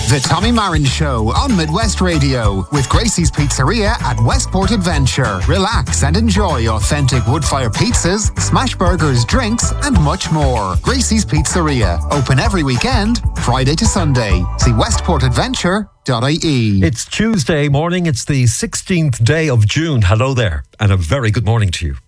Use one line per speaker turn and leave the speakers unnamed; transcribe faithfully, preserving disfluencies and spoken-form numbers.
The Tommy Marin Show on Midwest Radio with Gracie's Pizzeria at Westport Adventure. Relax and enjoy authentic wood-fire pizzas, smash burgers, drinks, and much more. Gracie's Pizzeria, open every weekend, Friday to Sunday. See westport adventure dot I E.
It's Tuesday morning. It's the sixteenth day of June. Hello there, and a very good morning to you.